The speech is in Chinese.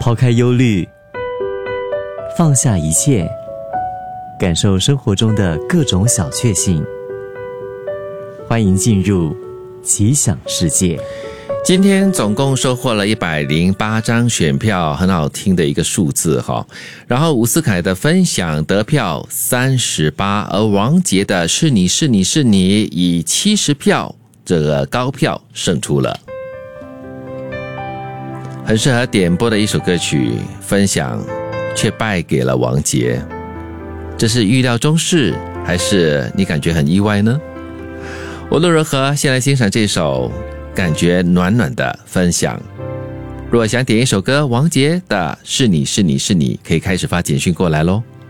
抛开忧虑，放下一切，感受生活中的各种小确幸。欢迎进入奇想世界。 今天总共收获了108张选票，很好听的一个数字哈。然后伍思凯的分享得票38，而王杰的是你是你是你以70票这个高票胜出了。很适合点播的一首歌曲，分享却败给了王杰，这是预料中事，还是你感觉很意外呢？无论如何，先来欣赏这首感觉暖暖的分享。如果想点一首歌，王杰的是你是你是你，可以开始发简讯过来咯。